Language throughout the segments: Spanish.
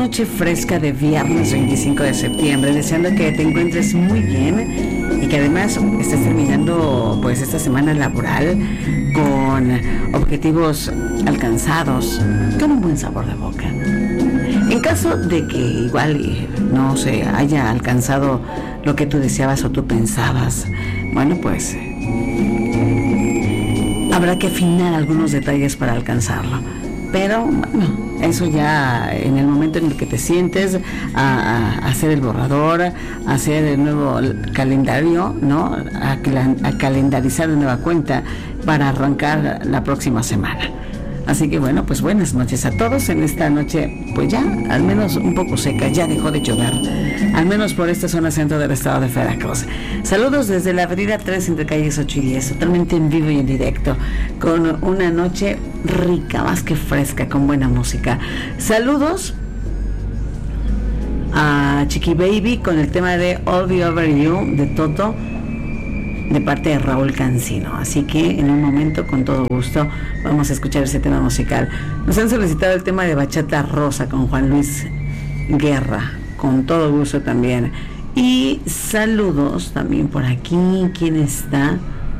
noche fresca de viernes 25 de septiembre, deseando que te encuentres muy bien y que además estés terminando pues esta semana laboral con objetivos alcanzados, con un buen sabor de boca. En caso de que igual no se haya alcanzado lo que tú deseabas o tú pensabas, bueno, pues habrá que afinar algunos detalles para alcanzarlo. Pero bueno, eso ya en el momento en el que te sientes a hacer el borrador, a hacer el nuevo calendario, ¿no? A calendarizar de nueva cuenta para arrancar la próxima semana. Así que bueno, pues buenas noches a todos en esta noche, pues ya al menos un poco seca, ya dejó de llover, al menos por esta zona centro del estado de Veracruz. Saludos desde la avenida 3 entre calles 8 y 10, totalmente en vivo y en directo, con una noche rica, más que fresca, con buena música. Saludos a Chiqui Baby con el tema de All Be Over You de Toto, de parte de Raúl Cancino. Así que en un momento, con todo gusto, vamos a escuchar ese tema musical. Nos han solicitado el tema de Bachata Rosa con Juan Luis Guerra, con todo gusto también. Y saludos también por aquí. ¿Quién está?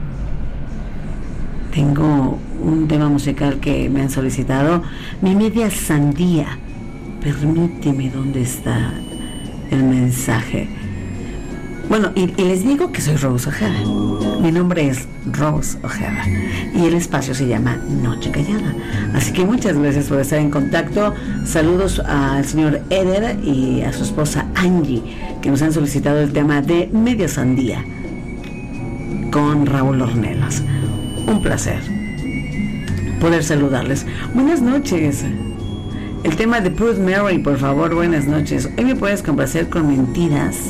Tengo un tema musical que me han solicitado. Mi media sandía. Permíteme, ¿dónde está el mensaje? Bueno, y les digo que soy Rose Ojeda. Mi nombre es Rose Ojeda y el espacio se llama Noche Callada. Así que muchas gracias por estar en contacto. Saludos al señor Eder y a su esposa Angie, que nos han solicitado el tema de Media Sandía con Raúl Ornelas. Un placer poder saludarles. Buenas noches. El tema de Proud Mary, por favor, buenas noches. Hoy me puedes complacer con Mentiras.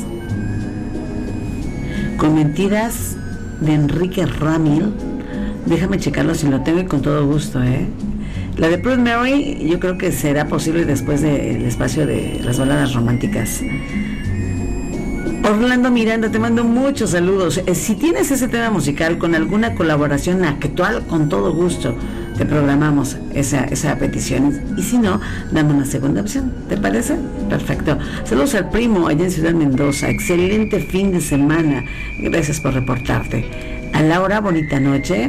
Con Mentiras de Enrique Ramil. Déjame checarlo si lo tengo y con todo gusto, La de Proud Mary yo creo que será posible después del espacio de las baladas románticas. Orlando Miranda, te mando muchos saludos. Si tienes ese tema musical con alguna colaboración actual, con todo gusto te programamos esa petición. Y si no, dame una segunda opción, ¿te parece? Perfecto. Saludos al primo allá en Ciudad Mendoza. Excelente fin de semana. Gracias por reportarte. A Laura, bonita noche.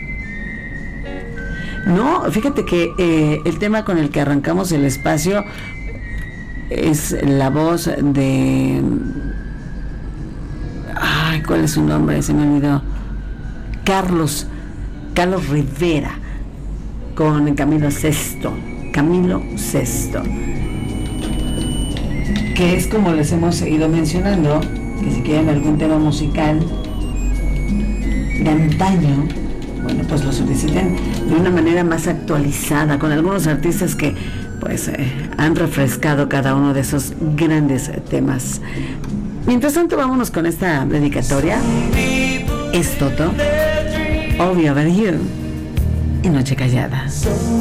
No, fíjate que el tema con el que arrancamos el espacio es la voz de... Ay, ¿cuál es su nombre? Se me olvidó. Carlos Rivera con Camilo Sesto, que es como les hemos ido mencionando, que si quieren algún tema musical de antaño, bueno, pues lo soliciten de una manera más actualizada, con algunos artistas que pues han refrescado cada uno de esos grandes temas. Mientras tanto, vámonos con esta dedicatoria. Es Toto, All Be Over You, y Noche Callada.